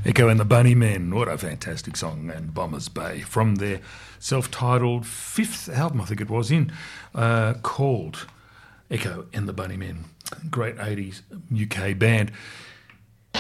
Echo and the Bunnymen, what a fantastic song, and Bombers Bay from their self-titled fifth album, I think it was, called Echo and the Bunnymen. Great 80s UK band.